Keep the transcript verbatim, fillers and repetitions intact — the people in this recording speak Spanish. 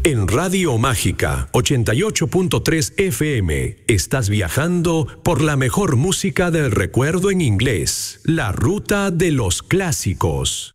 En Radio Mágica ochenta y ocho punto tres F M estás viajando por la mejor música del recuerdo en inglés, la ruta de los clásicos.